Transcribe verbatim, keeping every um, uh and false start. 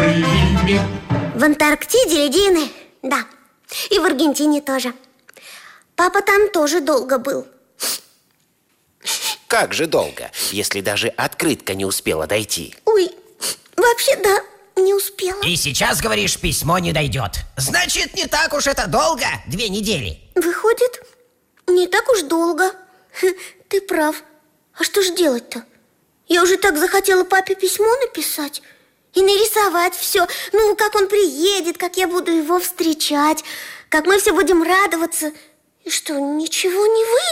добрыми. В Антарктиде льдины, да. И в Аргентине тоже. Папа там тоже долго был. Как же долго, если даже открытка не успела дойти? Ой, вообще да, не успела. И сейчас, говоришь, письмо не дойдет. Значит, не так уж это долго, две недели. Выходит, не так уж долго. Ты прав. А что ж делать-то? Я уже так захотела папе письмо написать и нарисовать все. Ну, как он приедет, как я буду его встречать, как мы все будем радоваться. И что, ничего не выйдет?